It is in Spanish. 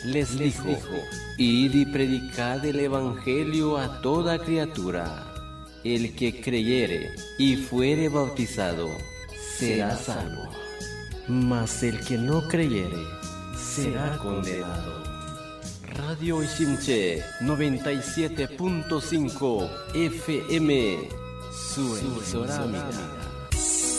les dijo: id y predicad el evangelio a toda criatura. El que creyere y fuere bautizado será salvo, mas el que no creyere será condenado. Radio Ishimche 97.5 FM, su emisora amiga.